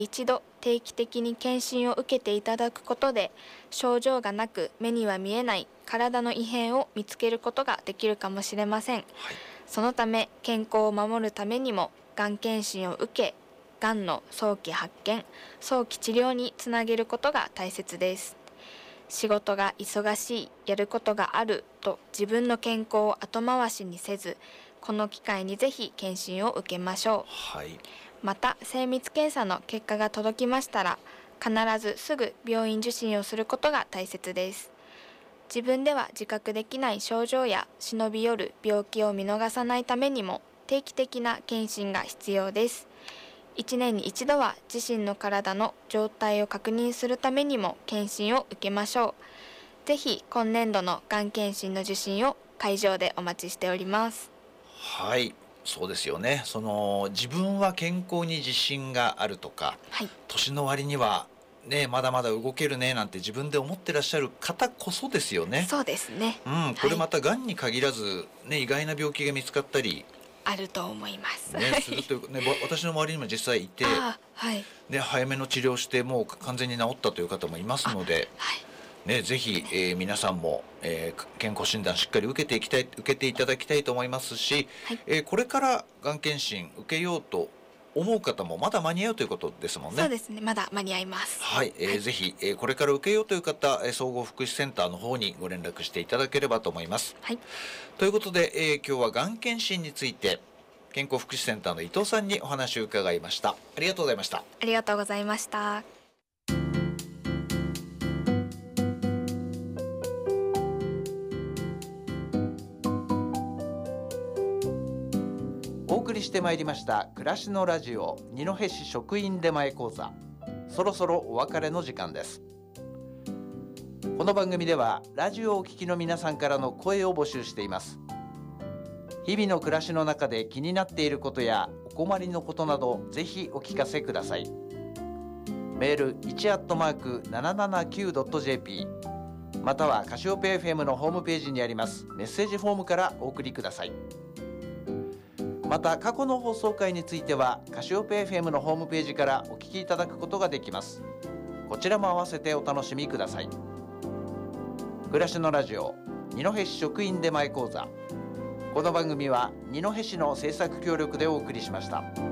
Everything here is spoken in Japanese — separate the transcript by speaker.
Speaker 1: 一度定期的に検診を受けていただくことで、症状がなく目には見えない体の異変を見つけることができるかもしれません。そのため健康を守るためにも、がん検診を受け、がんの早期発見、早期治療につなげることが大切です。仕事が忙しい、やることがあると自分の健康を後回しにせず、この機会にぜひ検診を受けましょう。また、精密検査の結果が届きましたら、必ずすぐ病院受診をすることが大切です。自分では自覚できない症状や忍び寄る病気を見逃さないためにも、定期的な検診が必要です。1年に一度は自身の体の状態を確認するためにも検診を受けましょう。ぜひ今年度のがん検診の受診を会場でお待ちしております。
Speaker 2: はい、そうですよね。自分は健康に自信があるとか、年の割にはね、まだまだ動けるねなんて自分で思ってらっしゃる方こそですよね。
Speaker 1: そうですね。
Speaker 2: これまたがんに限らず、ね、意外な病気が見つかったり
Speaker 1: あると思います。
Speaker 2: するというね、私の周りにも実際いて、早めの治療してもう完全に治ったという方もいますので、ぜひ、皆さんも、健康診断しっかり受けていただきたいと思いますし、これからがん検診受けようと思う方もまだ間に合うということですもんね。
Speaker 1: そうですね、まだ間に合います。
Speaker 2: ぜひ、これから受けようという方、総合福祉センターの方にご連絡していただければと思います。ということで、今日はがん検診について健康福祉センターの伊藤さんにお話を伺いました。ありがとうございました。
Speaker 1: ありがとうございました。
Speaker 2: お送りしてまいりました暮らしのラジオ二戸市職員出前講座、そろそろお別れの時間です。この番組ではラジオをお聞きの皆さんからの声を募集しています。日々の暮らしの中で気になっていることやお困りのことなど、ぜひお聞かせください。メール 1@779.jp またはカシオペ FM のホームページにありますメッセージフォームからお送りください。また過去の放送回についてはカシオペ FM のホームページからお聞きいただくことができます。こちらも合わせてお楽しみください。暮らしのラジオ二戸市職員出前講座、この番組は二戸市の制作協力でお送りしました。